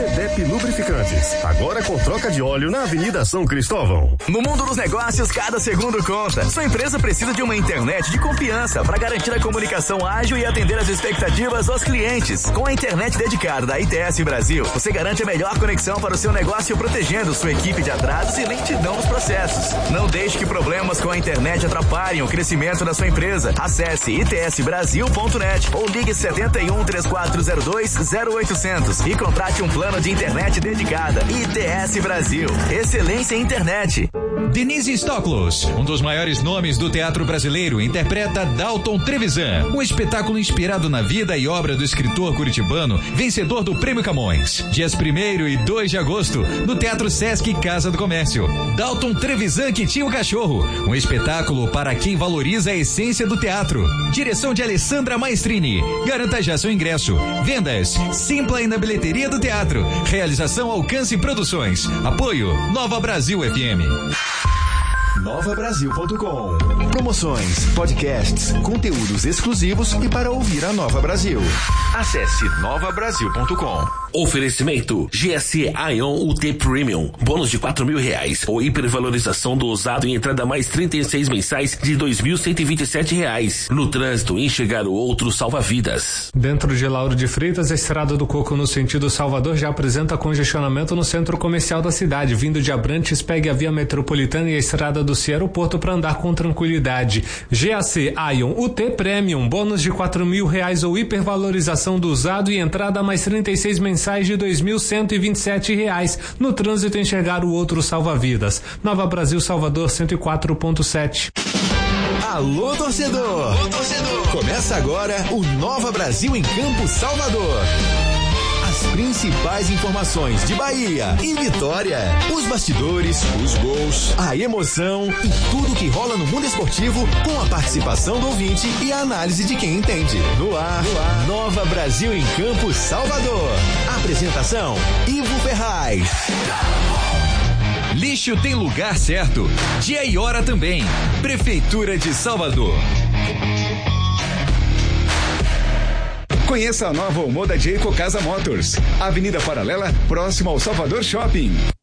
CDEP Lubrificantes, agora com troca de óleo na Avenida São Cristóvão. No mundo dos negócios, cada segundo conta. Sua empresa precisa de uma internet de confiança para garantir a comunicação ágil e atender as expectativas dos clientes. Com a internet dedicada da ITS Brasil, você garante a melhor conexão para o seu negócio, protegendo sua equipe de atrasos e lentidão nos processos. Não deixe que problemas com a internet atrapalhem o crescimento da sua empresa. Acesse itsbrasil.net ou ligue 71 3402 0800 e contrate um plano de internet dedicada. ITS Brasil. Excelência em internet. Denise Stoklos, um dos maiores nomes do teatro brasileiro, interpreta Dalton Trevisan, um espetáculo inspirado na vida e obra do escritor curitibano, vencedor do Prêmio Camões. Dias 1º e 2 de agosto, no Teatro Sesc Casa do Comércio. Dalton Trevisan que tinha o cachorro, um espetáculo para quem valoriza a essência do teatro. Direção de Alessandra Maestrini. Garanta já seu ingresso. Vendas Simpla e na bilheteria do teatro. Realização Alcance Produções. Apoio Nova Brasil FM. NovaBrasil.com. Promoções, podcasts, conteúdos exclusivos e para ouvir a Nova Brasil. Acesse NovaBrasil.com. Oferecimento GSE Ion UT Premium. Bônus de R$4.000 ou hipervalorização do usado em entrada mais 36 mensais de R$2.127. No trânsito, enxergar o outro salva vidas. Dentro de Lauro de Freitas, a Estrada do Coco no sentido Salvador já apresenta congestionamento no centro comercial da cidade. Vindo de Abrantes, pegue a via metropolitana e a Estrada do Aeroporto para andar com tranquilidade. GAC Ion UT Premium, bônus de R$4.000 ou hipervalorização do usado e entrada mais 36 mensais de R$2.127. No trânsito, enxergar o outro salva-vidas. Nova Brasil Salvador 104.7. Alô, torcedor! Começa agora o Nova Brasil em Campo Salvador. As principais informações de Bahia e Vitória. Os bastidores, os gols, a emoção e tudo que rola no mundo esportivo com a participação do ouvinte e a análise de quem entende. No ar, Nova Brasil em Campo Salvador. Apresentação, Ivo Ferraz. Lixo tem lugar certo. Dia e hora também. Prefeitura de Salvador. Conheça a nova Omoda Jayco Casa Motors, Avenida Paralela, próximo ao Salvador Shopping.